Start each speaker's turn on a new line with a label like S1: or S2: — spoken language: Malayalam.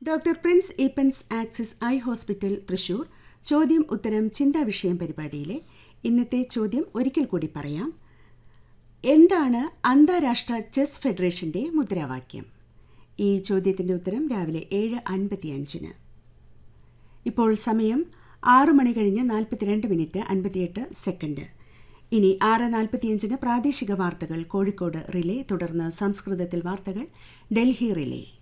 S1: Doctor Prince Eappen's axis eye hospital Thrissur ചോദ്യം ഉത്തരം ചിന്താ വിഷയം പരിപാടിയിലെ ഇന്നത്തെ ചോദ്യം ഒരിക്കൽ കൂടി പറയാം. എന്താണ് അന്താരാഷ്ട്ര ചെസ് ഫെഡറേഷന്റെ മുദ്രാവാക്യം? ഈ ചോദ്യത്തിന്റെ ഉത്തരം രാവിലെ 7:55. ഇപ്പോൾ സമയം 6 മണി കഴിഞ്ഞ് 42 മിനിറ്റ് 58 സെക്കൻഡ്. ഇനി 6:45 പ്രാദേശിക വാർത്തകൾ കോഴിക്കോട് റിലേ, തുടർന്ന് സംസ്കൃതത്തിൽ വാർത്തകൾ ഡൽഹി റിലേ.